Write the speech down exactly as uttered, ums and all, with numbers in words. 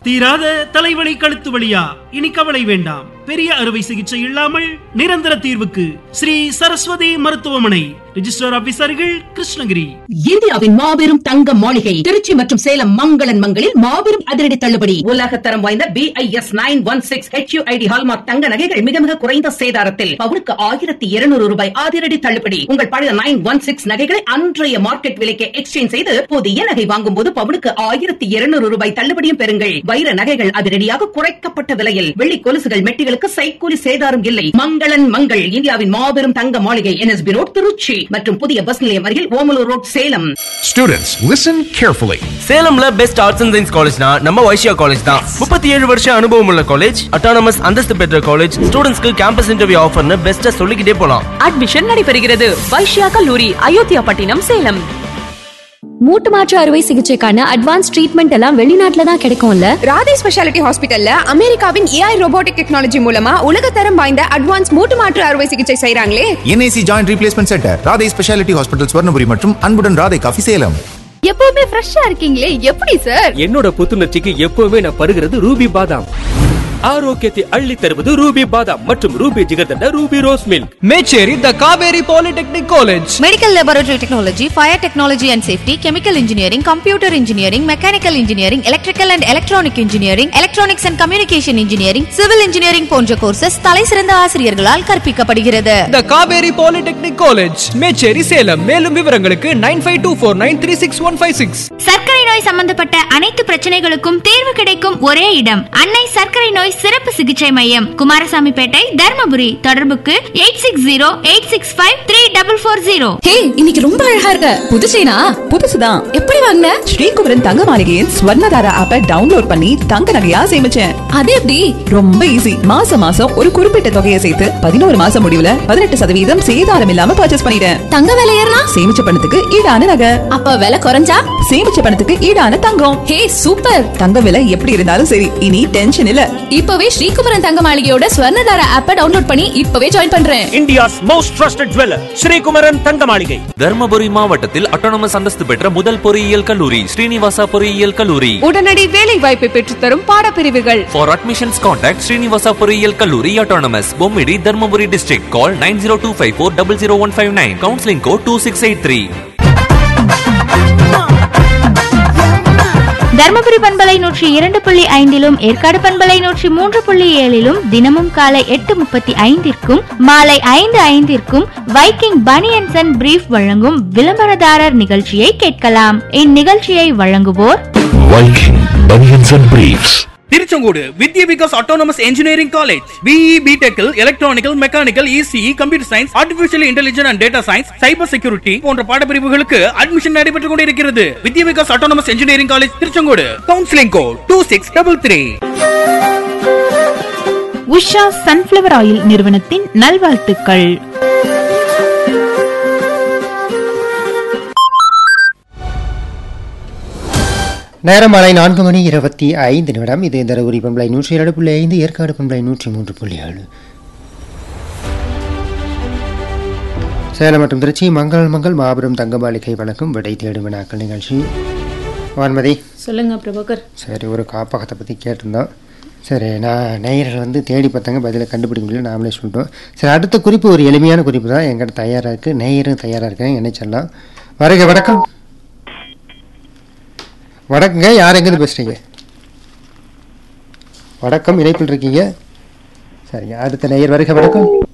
தீராத தலைவலி கழுத்து வலியா? இனி கவலை வேண்டாம். பெரிய அறுவை சிகிச்சை இல்லாமல் நிரந்தர தீர்வுக்கு ஸ்ரீ சரஸ்வதி மருத்துவமனை. ரிஜிஸ்டர் ஆபீசர்கள் கிருஷ்ணகிரி. இந்தியாவின் மாபெரும் தங்க மாளிகை திருச்சி மற்றும் சேலம் மங்களன் மங்களில் மாபெரும் அதிரடி தள்ளுபடி. உலகத்தரம் வாய்ந்த B I S nine one six H you I D hallmark தங்க நகைகள் மிக மிக குறைந்த சேதாரத்தில் பவுனுக்கு ஆயிரத்தி இருநூறு ரூபாய் அதிரடி தள்ளுபடி. உங்கள் பழைய நைன் ஒன் சிக்ஸ் நகைகளை அன்றைய மார்க்கெட் விலைக்கு எக்ஸ்சேஞ்ச் செய்து புதிய நகை வாங்கும் போது பவுனுக்கு ஆயிரத்தி இருநூறு ரூபாய் தள்ளுபடியும் பெறுங்கள். வைர நகைகள் அதிரடியாக குறைக்கப்பட்ட விலையில். வெள்ளி கொலுசுகள் மெட்டிகளுக்கு சைக்கூலி சேதாரம் இல்லை. மங்களன் மங்கள் இந்தியாவின் மாபெரும் தங்க மாளிகை N S B road Trichy மற்றும் புதிய பஸ் நிலையம் அருகில் Omalur road Salem. Students, listen carefully. சேலம்ல best arts and science காலேஜ்னா நம்ம வைஷ்யா காலேஜ் தான். முப்பத்தி ஏழு வருஷம் அனுபவம் உள்ள காலேஜ், அட்டானமஸ் அந்தஸ்து பெற்ற காலேஜ், ஸ்டூடெண்ட்ஸ்க்கு கேம்பஸ் இன்டர்வியூ ஆஃபர்னு பெஸ்ட்டா சொல்லிக்கிட்டே போலாம். அட்மிஷன் நடைபெறுகிறது. வைஷ்யா கல்லூரி, அயோத்தியா பட்டினம், சேலம். மூட்டு மாற்று அறுவை சிகிச்சைக்கான அட்வான்ஸ் ட்ரீட்மெண்ட் எல்லாம் வெளிநாட்டுல தான் கிடைக்கும்ல. ராதே ஸ்பெஷாலிட்டி ஹாஸ்பிட்டல்ல அமெரிக்காவின் ஏஐ ரோபோட்டிக் டெக்னாலஜி மூலமா உலகத்தரம் வாய்ந்த அட்வான்ஸ் மூட்டு மாற்று அறுவை சிகிச்சை செய்றாங்களே. NIC joint replacement centre, Radhe speciality hospital, Swarnapuri மற்றும் அன்புடன் ராதே காஃபி, சேலம். எப்பவுமே ஃப்ரெஷ்ஷா இருக்கீங்களே, எப்படி சார்? என்னோட புத்துணர்ச்சிக்கு எப்பவுமே நான் பருகிறது ரூபி பாதாம். ஆரோக்கியத்தை அள்ளி தருவது ரூபி பாதாம் மற்றும் Ruby jigarthanda Ruby rose milk. Mecheri the Kaveri polytechnic college. Medical laboratory technology, fire technology and safety, chemical engineering, computer engineering, mechanical engineering, electrical and electronic engineering, electronics and communication engineering, civil engineering போன்ற courses தலை சிறந்த ஆசிரியர்களால் கற்பிக்கப்படுகிறது. த Kaveri polytechnic college, Mecheri, Salem. மேலும் விவரங்களுக்கு nine five two four nine three six one five six. சர்க்கரை நோய் சம்பந்தப்பட்ட அனைத்து பிரச்சனைகளுக்கும் தீர்வு கிடைக்கும் ஒரே இடம் அன்னை சர்க்கரை நோய் சிறப்பு சிகிச்சை மையம், குமாரசாமிப்பேட்டை, தர்மபுரி. தொடர்புக்கு eight six zero eight six five three double four zero. ஹே, இன்னைக்கு ரொம்ப அழகா இருக்க. புதுசேனா? புதுசுதான். எப்படி வாங்குன? ஸ்ரீகுமரன் தங்க மாளிகையின் ஸ்வர்ணதாரா ஆப்பை டவுன்லோட் பண்ணி தங்க நகையா சேமிச்சேன். அது எப்படி? ரொம்ப ஈஸி. மாசம் மாசம் ஒரு குறிப்பிட்ட தொகையை சேர்த்து பதினோரு மாசம் முடிவுல பதினெட்டு சதவீதம் சேதாரம் இல்லாம பர்ச்சேஸ் பண்ணிட்டேன். தங்க விலை ஏறினா சேமிச்ச பணத்துக்கு ஈடான நகை. அப்ப விலை குறைஞ்சா சேமிச்ச பணத்துக்கு ஈடான தங்கம். ஹே, சூப்பர். தங்க விலை எப்படி இருந்தாலும் சரி, இனி டென்ஷன் இல்ல. இப்பவே ஸ்ரீகுமரன் தங்க மாளிகையோட ஸ்வர்ணதாரா ஆப்பை டவுன்லோட் பண்ணி இப்பவே ஜாயின் பண்றேன். India's most trusted jeweller Sri Kumaran தங்க மாளிகை. தர்மபுரி மாவட்டத்தில் அட்டானமஸ் அந்தஸ்து பெற்ற முதல் பொறியியல் கல்லூரி ஸ்ரீனிவாசா பொறியியல் கல்லூரி. உடனடி வேலை வாய்ப்பை பெற்றுத் தரும் பாடப்பிரிவுகள். For admissions contact ஸ்ரீனிவாசா பொறியியல் கல்லூரி autonomous, Bommidi, Dharmapuri district. Call nine zero two five four zero zero one five nine. Counseling code two six eight three. Dharmapuri பண்பலை நூற்றி இரண்டு புள்ளி ஐந்திலும் ஏற்காடு பண்பலை நூற்றி மூன்று புள்ளி ஏழிலும் தினமும் காலை எட்டு முப்பத்தி ஐந்திற்கும் மாலை ஐந்து ஐந்திற்கும் வைக்கிங் பனியன்ஸ் அண்ட் பிரீஃப் வழங்கும் விளம்பரதாரர் நிகழ்ச்சியை கேட்கலாம். இந்நிகழ்ச்சியை வழங்குவோர் Viking banians and briefs. Tiruchengode Vidya Vikas autonomous engineering college. BE, பிடெக்கில் electronical, mechanical, ECE, computer science, artificial intelligence and data science, cyber security போன்ற பாடப்பிரிவுகளுக்கு அட்மிஷன் நடைபெற்றுக் கொண்டிருக்கிறது. வித்யா Vikas autonomous engineering college, Tiruchengode. Counselling code two six double three. Usha sunflower oil நிறுவனத்தின் நல்வாழ்த்துக்கள். நேரம் மாலை நான்கு மணி இருபத்தி ஐந்து நிமிடம். இது தருமபுரி பண்பலை நூற்றி இரண்டு புள்ளி ஐந்து, ஏற்காடு பண்பலை நூற்றி மூன்று புள்ளி ஏழு, சேலம் மற்றும் திருச்சி மங்கள் மங்கள் மாபெரும் தங்க மாளிகை வழங்கும் விடை தேடும் வினாக்கள் நிகழ்ச்சி. வான்மதி, சொல்லுங்க பிரபாகர். சரி, ஒரு காப்பகத்தை பற்றி கேட்டிருந்தோம். சரி, நான் நேயர்கள் வந்து தேடி பார்த்தாங்க, பதிலை கண்டுபிடிக்க முடியல, நாமளே சொல்லிட்டோம். சரி, அடுத்த குறிப்பு ஒரு எளிமையான குறிப்பு தான், எங்கிட்ட தயாராக இருக்குது, நேயரும் தயாராக இருக்கேன், என்ன சொல்லலாம். வருக, வணக்கம். வணக்கங்க, யார் எங்கேருந்து பேசுகிறீங்க? வணக்கம், இணைப்பில் இருக்கீங்க. சரிங்க, அடுத்த நேயர் வருக, வணக்கம்.